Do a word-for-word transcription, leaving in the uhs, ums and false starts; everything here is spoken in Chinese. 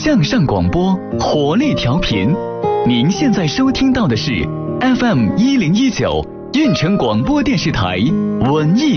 向上广播，活力调频。您现在收听到的是 F M 一零一九运城广播电视台文艺